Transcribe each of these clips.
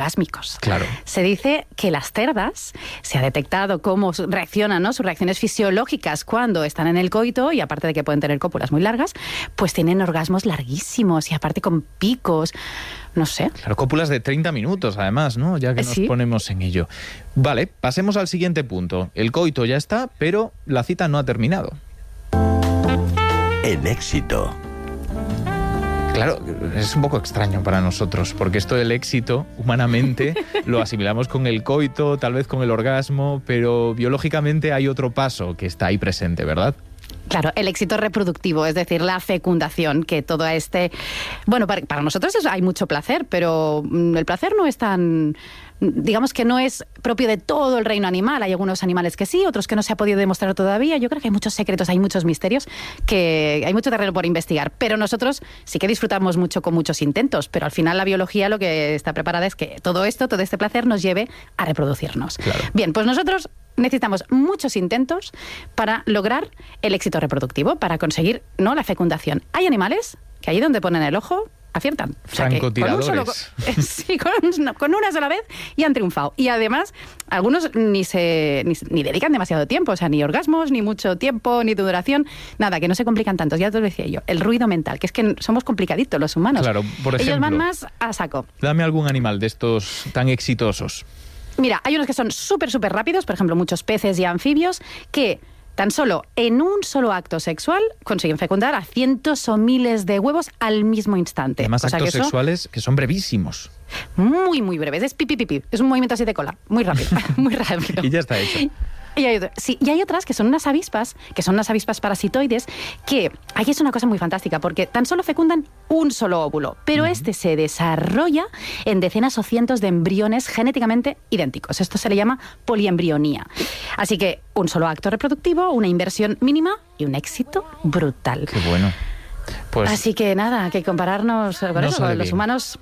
orgásmicos. Claro. Se dice que las cerdas, se ha detectado cómo reaccionan, ¿no? Sus reacciones fisiológicas cuando están en el coito, y aparte de que pueden tener cópulas muy largas, pues tienen orgasmos larguísimos y aparte con picos, no sé. Claro, cópulas de 30 minutos además, ¿no? Ya que nos ponemos en ello. Vale, pasemos al siguiente punto. El coito ya está, pero la cita no ha terminado. En éxito. Claro, es un poco extraño para nosotros, porque esto del éxito, humanamente, lo asimilamos con el coito, tal vez con el orgasmo, pero biológicamente hay otro paso que está ahí presente, ¿verdad? Claro, el éxito reproductivo, es decir, la fecundación, que todo este... Bueno, para nosotros hay mucho placer, pero el placer no es tan... Digamos que no es propio de todo el reino animal. Hay algunos animales que sí, otros que no se ha podido demostrar todavía. Yo creo que hay muchos secretos, hay muchos misterios, que hay mucho terreno por investigar. Pero nosotros sí que disfrutamos mucho con muchos intentos, pero al final la biología lo que está preparada es que todo esto, todo este placer nos lleve a reproducirnos. Claro. Bien, pues nosotros necesitamos muchos intentos para lograr el éxito reproductivo, para conseguir, ¿no?, la fecundación. Hay animales que ahí donde ponen el ojo aciertan. O sea, francotiradores. Sí, con una sola vez y han triunfado. Y además, algunos ni dedican demasiado tiempo, o sea, ni orgasmos, ni mucho tiempo, ni duración, nada, que no se complican tanto. Ya te lo decía yo, el ruido mental, que es que somos complicaditos los humanos. Claro, por ejemplo, ellos van más a saco. Dame algún animal de estos tan exitosos. Mira, hay unos que son súper rápidos, por ejemplo, muchos peces y anfibios, que tan solo en un solo acto sexual consiguen fecundar a cientos o miles de huevos al mismo instante. Además, actos sexuales que son brevísimos. Muy breves. Es pipi. Es un movimiento así de cola. Muy rápido. Muy rápido. Y ya está hecho. Y hay otras que son unas avispas parasitoides, que aquí es una cosa muy fantástica, porque tan solo fecundan un solo óvulo, pero este se desarrolla en decenas o cientos de embriones genéticamente idénticos. Esto se le llama poliembrionía. Así que un solo acto reproductivo, una inversión mínima y un éxito brutal. Qué bueno. Pues así que nada, que compararnos con eso, con los humanos...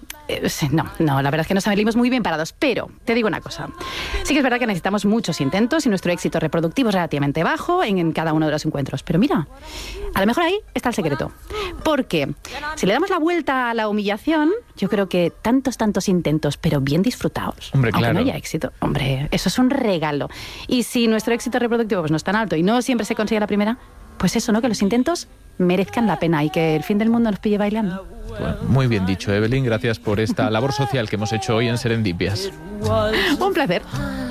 No, la verdad es que nos salimos muy bien parados, pero te digo una cosa, sí que es verdad que necesitamos muchos intentos y nuestro éxito reproductivo es relativamente bajo en cada uno de los encuentros, pero mira, a lo mejor ahí está el secreto, porque si le damos la vuelta a la humillación, yo creo que tantos intentos, pero bien disfrutados, hombre, aunque claro, no haya éxito, hombre, eso es un regalo. Y si nuestro éxito reproductivo pues no es tan alto y no siempre se consigue la primera, pues eso, ¿no?, que los intentos merezcan la pena y que el fin del mundo nos pille bailando. Bueno, muy bien dicho, Evelyn. Gracias por esta labor social que hemos hecho hoy en Serendipias. Un placer.